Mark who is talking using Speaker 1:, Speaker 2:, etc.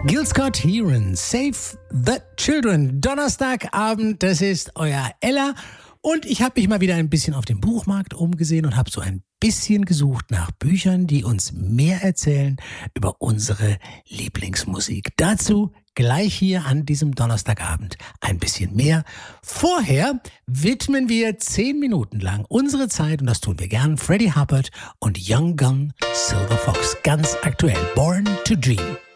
Speaker 1: Gil Scott-Heron, Save the Children. Donnerstagabend, das ist euer Ella. Und ich habe mich mal wieder ein bisschen auf dem Buchmarkt umgesehen und habe so ein bisschen gesucht nach Büchern, die uns mehr erzählen über unsere Lieblingsmusik. Dazu gleich hier an diesem Donnerstagabend ein bisschen mehr. Vorher widmen wir 10 Minuten lang unsere Zeit, und das tun wir gern, Freddie Hubbard und Young Gun Silver Fox. Ganz aktuell, Born to Dream.